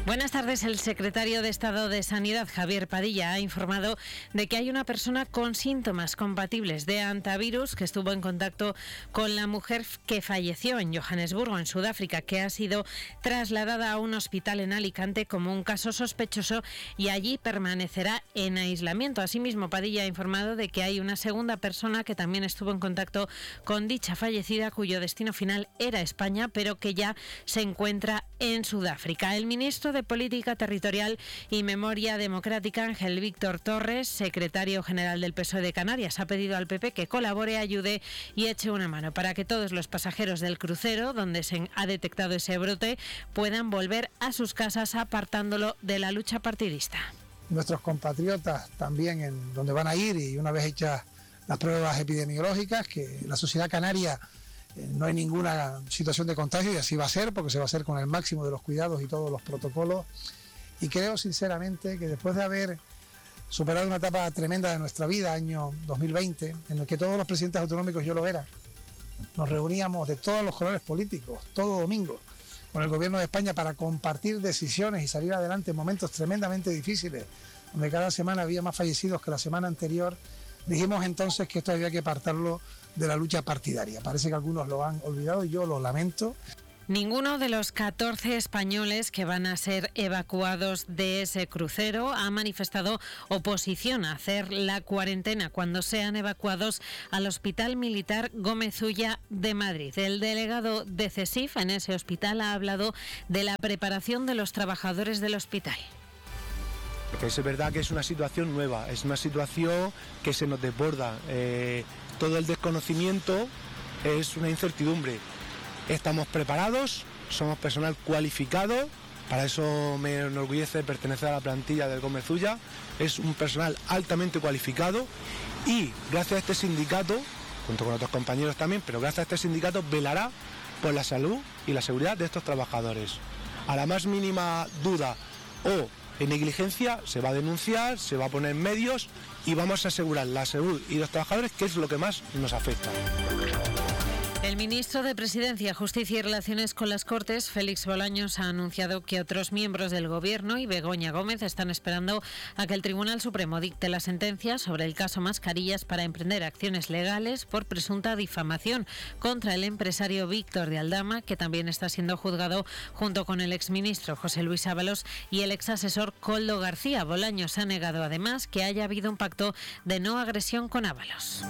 Buenas tardes. El secretario de Estado de Sanidad, Javier Padilla, ha informado de que hay una persona con síntomas compatibles de hantavirus que estuvo en contacto con la mujer que falleció en Johannesburgo, en Sudáfrica, que ha sido trasladada a un hospital en Alicante como un caso sospechoso y allí permanecerá en aislamiento. Asimismo, Padilla ha informado de que hay una segunda persona que también estuvo en contacto con dicha fallecida, cuyo destino final era España, pero que ya se encuentra en Sudáfrica. El ministro de Política Territorial y Memoria Democrática, Ángel Víctor Torres, secretario general del PSOE de Canarias, ha pedido al PP que colabore, ayude y eche una mano para que todos los pasajeros del crucero donde se ha detectado ese brote puedan volver a sus casas, apartándolo de la lucha partidista. Nuestros compatriotas también en donde van a ir, y una vez hechas las pruebas epidemiológicas, que en la sociedad canaria no hay ninguna situación de contagio, y así va a ser, porque se va a hacer con el máximo de los cuidados y todos los protocolos. Y creo sinceramente que después de haber superado una etapa tremenda de nuestra vida, año 2020, en el que todos los presidentes autonómicos, yo lo era, nos reuníamos de todos los colores políticos, todo domingo, con el gobierno de España para compartir decisiones y salir adelante en momentos tremendamente difíciles, donde cada semana había más fallecidos que la semana anterior, dijimos entonces que esto había que apartarlo de la lucha partidaria. Parece que algunos lo han olvidado y yo lo lamento. Ninguno de los 14 españoles que van a ser evacuados de ese crucero ha manifestado oposición a hacer la cuarentena cuando sean evacuados al Hospital Militar Gómez Ulla de Madrid. El delegado de CESIF en ese hospital ha hablado de la preparación de los trabajadores del hospital. Porque es verdad que es una situación nueva, es una situación que se nos desborda. Todo el desconocimiento es una incertidumbre. Estamos preparados, somos personal cualificado, para eso me enorgullece pertenecer a la plantilla del Gómez Ulla. Es un personal altamente cualificado y gracias a este sindicato, junto con otros compañeros también, pero gracias a este sindicato velará por la salud y la seguridad de estos trabajadores. A la más mínima duda o negligencia se va a denunciar, se va a poner medios y vamos a asegurar la salud y los trabajadores, que es lo que más nos afecta. El ministro de Presidencia, Justicia y Relaciones con las Cortes, Félix Bolaños, ha anunciado que otros miembros del Gobierno y Begoña Gómez están esperando a que el Tribunal Supremo dicte la sentencia sobre el caso Mascarillas para emprender acciones legales por presunta difamación contra el empresario Víctor de Aldama, que también está siendo juzgado junto con el exministro José Luis Ábalos y el exasesor Koldo García. Bolaños ha negado además que haya habido un pacto de no agresión con Ábalos.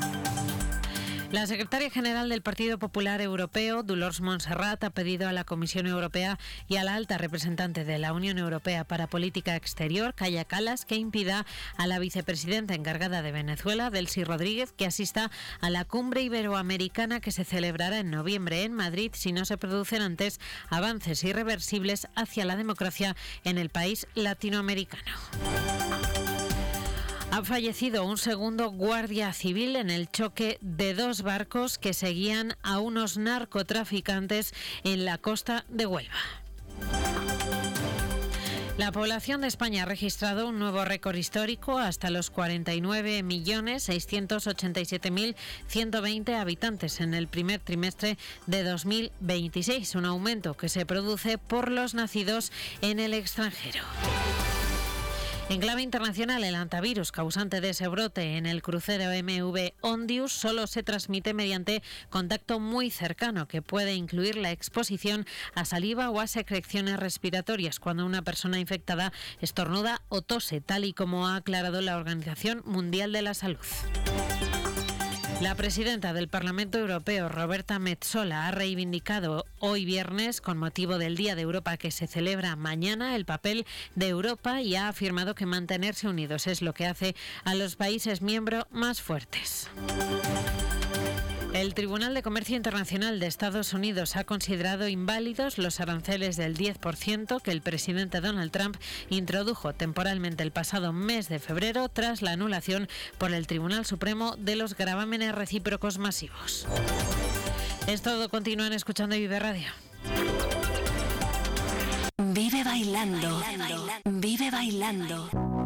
La secretaria general del Partido Popular Europeo, Dolors Montserrat, ha pedido a la Comisión Europea y a la alta representante de la Unión Europea para Política Exterior, Kaja Kallas, que impida a la vicepresidenta encargada de Venezuela, Delcy Rodríguez, que asista a la cumbre iberoamericana que se celebrará en noviembre en Madrid si no se producen antes avances irreversibles hacia la democracia en el país latinoamericano. Ha fallecido un segundo guardia civil en el choque de dos barcos que seguían a unos narcotraficantes en la costa de Huelva. La población de España ha registrado un nuevo récord histórico hasta los 49.687.120 habitantes en el primer trimestre de 2026, un aumento que se produce por los nacidos en el extranjero. En clave internacional, el hantavirus causante de ese brote en el crucero MV Ondius solo se transmite mediante contacto muy cercano, que puede incluir la exposición a saliva o a secreciones respiratorias cuando una persona infectada estornuda o tose, tal y como ha aclarado la Organización Mundial de la Salud. La presidenta del Parlamento Europeo, Roberta Metsola, ha reivindicado hoy viernes, con motivo del Día de Europa que se celebra mañana, el papel de Europa y ha afirmado que mantenerse unidos es lo que hace a los países miembros más fuertes. El Tribunal de Comercio Internacional de Estados Unidos ha considerado inválidos los aranceles del 10% que el presidente Donald Trump introdujo temporalmente el pasado mes de febrero tras la anulación por el Tribunal Supremo de los gravámenes recíprocos masivos. Es todo, continúan escuchando Vive Radio. Vive bailando. Vive bailando.